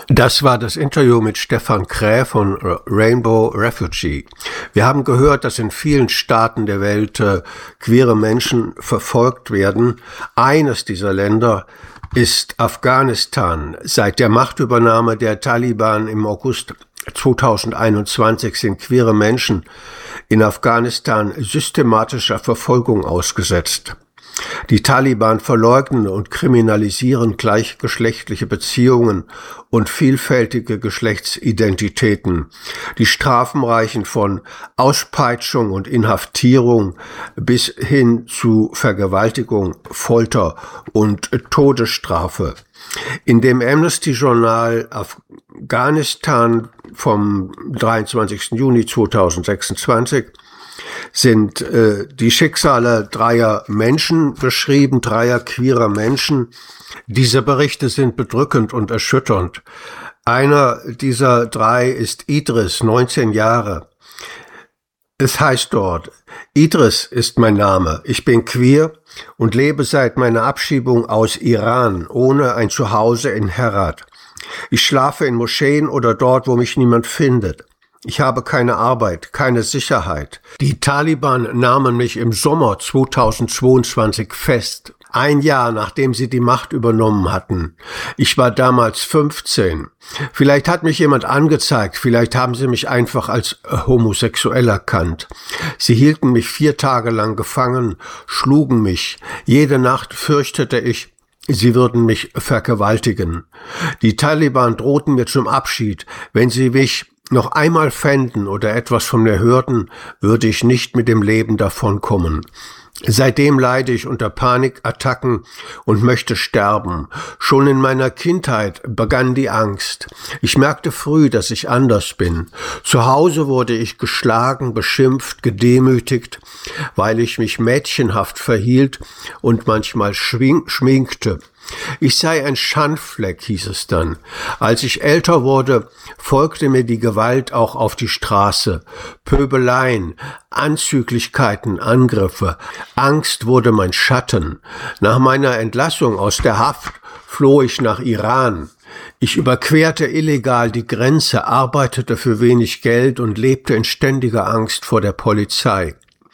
Das war das Interview mit Stefan Kräh von Rainbow Refugee. Wir haben gehört, dass in vielen Staaten der Welt queere Menschen verfolgt werden. Eines dieser Länder ist Afghanistan. Seit der Machtübernahme der Taliban im August 2021 sind queere Menschen in Afghanistan systematischer Verfolgung ausgesetzt. Die Taliban verleugnen und kriminalisieren gleichgeschlechtliche Beziehungen und vielfältige Geschlechtsidentitäten. Die Strafen reichen von Auspeitschung und Inhaftierung bis hin zu Vergewaltigung, Folter und Todesstrafe. In dem Amnesty-Journal Afghanistan vom 23. Juni 2026 sind die Schicksale dreier Menschen beschrieben, dreier queerer Menschen. Diese Berichte sind bedrückend und erschütternd. Einer dieser drei ist Idris, 19 Jahre. Es heißt dort: Idris ist mein Name, ich bin queer und lebe seit meiner Abschiebung aus Iran ohne ein Zuhause in Herat. Ich schlafe in Moscheen oder dort, wo mich niemand findet. Ich habe keine Arbeit, keine Sicherheit. Die Taliban nahmen mich im Sommer 2022 fest, ein Jahr nachdem sie die Macht übernommen hatten. Ich war damals 15. Vielleicht hat mich jemand angezeigt, vielleicht haben sie mich einfach als homosexuell erkannt. Sie hielten mich 4 Tage lang gefangen, schlugen mich. Jede Nacht fürchtete ich, sie würden mich vergewaltigen. Die Taliban drohten mir zum Abschied, wenn sie mich noch einmal fänden oder etwas von mir hörten, würde ich nicht mit dem Leben davonkommen. Seitdem leide ich unter Panikattacken und möchte sterben. Schon in meiner Kindheit begann die Angst. Ich merkte früh, dass ich anders bin. Zu Hause wurde ich geschlagen, beschimpft, gedemütigt, weil ich mich mädchenhaft verhielt und manchmal schminkte. Ich sei ein Schandfleck, hieß es dann. Als ich älter wurde, folgte mir die Gewalt auch auf die Straße. Pöbeleien, Anzüglichkeiten, Angriffe. Angst wurde mein Schatten. Nach meiner Entlassung aus der Haft floh ich nach Iran. Ich überquerte illegal die Grenze, arbeitete für wenig Geld und lebte in ständiger Angst vor der Polizei.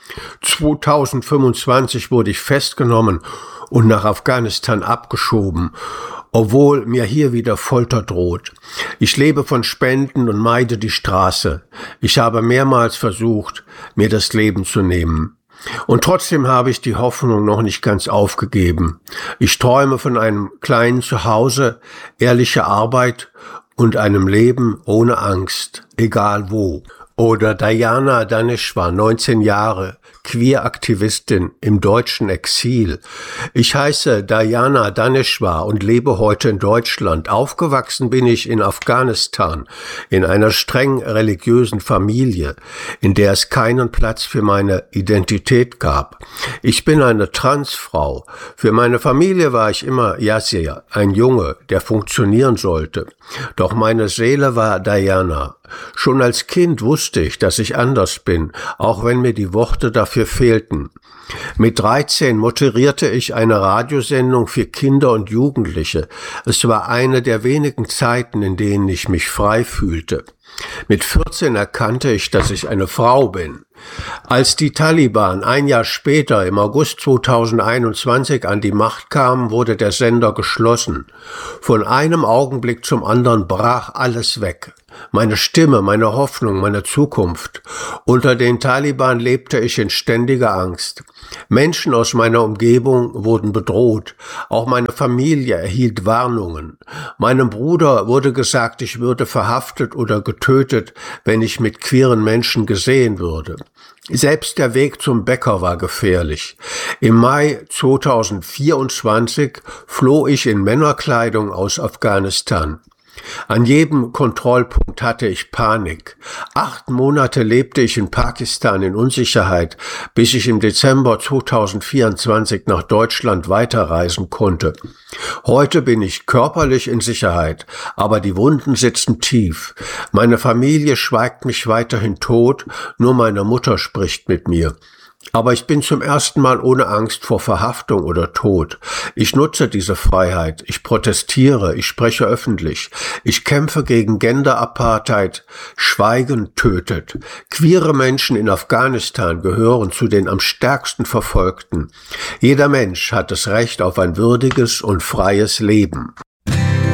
2025 wurde ich festgenommen und nach Afghanistan abgeschoben, obwohl mir hier wieder Folter droht. Ich lebe von Spenden und meide die Straße. Ich habe mehrmals versucht, mir das Leben zu nehmen. Und trotzdem habe ich die Hoffnung noch nicht ganz aufgegeben. Ich träume von einem kleinen Zuhause, ehrlicher Arbeit und einem Leben ohne Angst, egal wo. Oder Diana Daneshvar, 19 Jahre, Queer-Aktivistin im deutschen Exil. Ich heiße Diana Daneshvar und lebe heute in Deutschland. Aufgewachsen bin ich in Afghanistan, in einer streng religiösen Familie, in der es keinen Platz für meine Identität gab. Ich bin eine Transfrau. Für meine Familie war ich immer Yasir, ein Junge, der funktionieren sollte. Doch meine Seele war Diana. Schon als Kind wusste ich, dass ich anders bin, auch wenn mir die Worte dafür fehlten. Mit 13 moderierte ich eine Radiosendung für Kinder und Jugendliche. Es war eine der wenigen Zeiten, in denen ich mich frei fühlte. Mit 14 erkannte ich, dass ich eine Frau bin. Als die Taliban ein Jahr später, im August 2021, an die Macht kamen, wurde der Sender geschlossen. Von einem Augenblick zum anderen brach alles weg. Meine Stimme, meine Hoffnung, meine Zukunft. Unter den Taliban lebte ich in ständiger Angst. Menschen aus meiner Umgebung wurden bedroht. Auch meine Familie erhielt Warnungen. Meinem Bruder wurde gesagt, ich würde verhaftet oder getötet, wenn ich mit queeren Menschen gesehen würde. Selbst der Weg zum Bäcker war gefährlich. Im Mai 2024 floh ich in Männerkleidung aus Afghanistan. An jedem Kontrollpunkt hatte ich Panik. 8 Monate lebte ich in Pakistan in Unsicherheit, bis ich im Dezember 2024 nach Deutschland weiterreisen konnte. Heute bin ich körperlich in Sicherheit, aber die Wunden sitzen tief. Meine Familie schweigt mich weiterhin tot, nur meine Mutter spricht mit mir. Aber ich bin zum ersten Mal ohne Angst vor Verhaftung oder Tod. Ich nutze diese Freiheit. Ich protestiere. Ich spreche öffentlich. Ich kämpfe gegen Gender-Apartheid. Schweigen tötet. Queere Menschen in Afghanistan gehören zu den am stärksten Verfolgten. Jeder Mensch hat das Recht auf ein würdiges und freies Leben.